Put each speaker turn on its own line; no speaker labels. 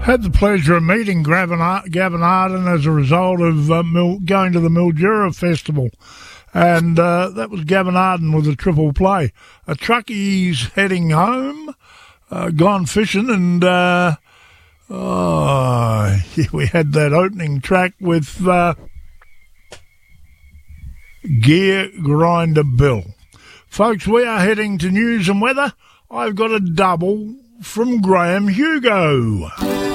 Had the pleasure of meeting Gavin Arden as a result of going to the Mildura Festival. And that was Gavin Arden with a triple play. A truckie's heading home, gone fishing, and we had that opening track with Gear Grinder Bill. Folks, we are heading to news and weather. I've got a double from Graham Hugo.